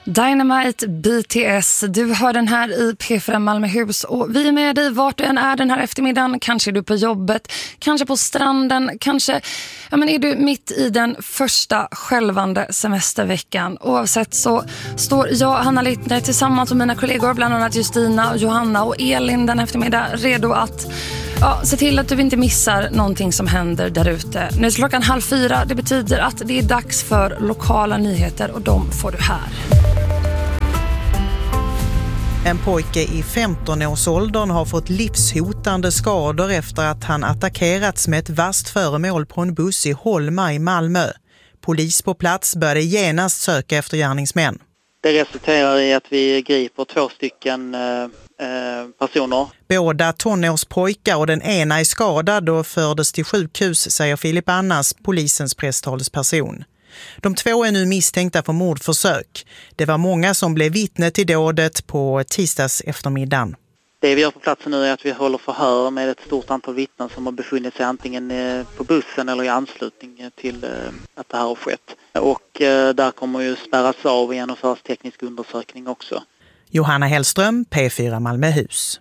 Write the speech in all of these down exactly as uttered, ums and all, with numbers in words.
Dynamite B T S, du hör den här i P fyra Malmöhus och vi är med dig vart du än är den här eftermiddagen. Kanske är du på jobbet, kanske på stranden, kanske ja, men är du mitt i den första skälvande semesterveckan. Oavsett så står jag, Hanna Littner, tillsammans med mina kollegor, bland annat Justina, Johanna och Elin den eftermiddag, redo att ja, se till att du inte missar någonting som händer där ute. Nu är det klockan halv fyra, det betyder att det är dags för lokala nyheter och de får du här. En pojke i femton-årsåldern har fått livshotande skador efter att han attackerats med ett vasst föremål på en buss i Holma i Malmö. Polis på plats började genast söka efter gärningsmän. Det resulterar i att vi griper två stycken eh, personer. Båda tonårspojkar och den ena är skadad och fördes till sjukhus, säger Filip Annas, polisens presstalesperson. De två är nu misstänkta för mordförsök. Det var många som blev vittne till dådet på tisdags eftermiddagen. Det vi gör på platsen nu är att vi håller förhör med ett stort antal vittnen som har befunnit sig antingen på bussen eller i anslutning till att det här har skett. Och där kommer ju spärras av och genomföras teknisk undersökning också. Johanna Hellström, P fyra Malmöhus.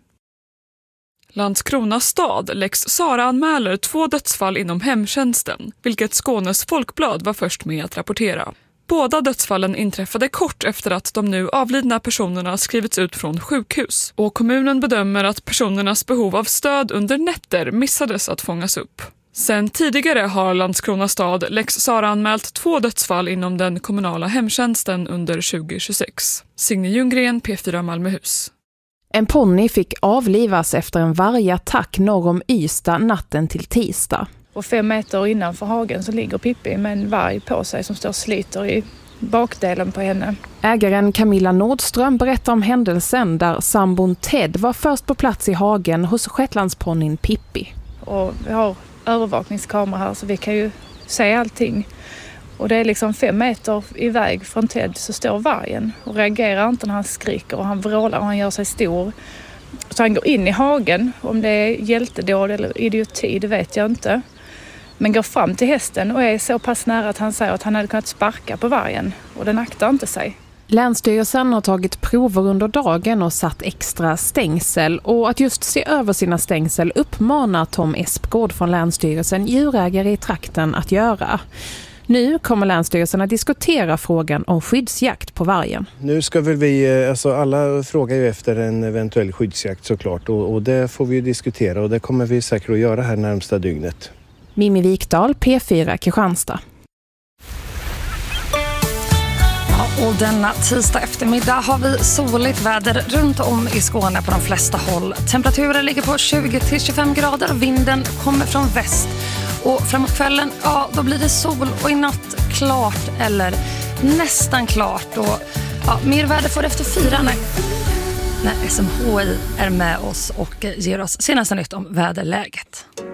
Landskrona stad, Lex Sara, anmäler två dödsfall inom hemtjänsten, vilket Skånes Folkblad var först med att rapportera. Båda dödsfallen inträffade kort efter att de nu avlidna personerna skrivits ut från sjukhus och kommunen bedömer att personernas behov av stöd under nätter missades att fångas upp. Sen tidigare har Landskrona stad, Lex Sara, anmält två dödsfall inom den kommunala hemtjänsten under tjugo tjugosex. Signe Ljunggren, P fyra Malmöhus. En ponny fick avlivas efter en vargattack norr om Ystad natten till tisdag. Och fem meter innanför hagen så ligger Pippi med en varg på sig som står och sliter i bakdelen på henne. Ägaren Camilla Nordström berättar om händelsen där sambon Ted var först på plats i hagen hos shetlandsponnyn Pippi. Och vi har övervakningskamera här så vi kan ju se allting. Och det är liksom fem meter iväg från Ted så står vargen och reagerar inte när han skriker och han vrålar och han gör sig stor. Så han går in i hagen, om det är hjältedåd eller idioti, det vet jag inte. Men går fram till hästen och är så pass nära att han säger att han hade kunnat sparka på vargen och den aktar inte sig. Länsstyrelsen har tagit prover under dagen och satt extra stängsel och att just se över sina stängsel uppmanar Tom Espgård från Länsstyrelsen djurägare i trakten att göra. Nu kommer Länsstyrelsen att diskutera frågan om skyddsjakt på vargen. Nu ska väl vi, alltså alla frågar ju efter en eventuell skyddsjakt såklart och, och det får vi ju diskutera och det kommer vi säkert att göra här närmsta dygnet. Mimmi Wikdahl, P fyra Kristianstad. Ja, och denna tisdag eftermiddag har vi soligt väder runt om i Skåne på de flesta håll. Temperaturen ligger på tjugo till tjugofem grader och vinden kommer från väst. Och framåt kvällen, ja, då blir det sol och i natt klart eller nästan klart. Och ja, mer väder får efter fyra när, när S M H I är med oss och ger oss senaste nytt om väderläget.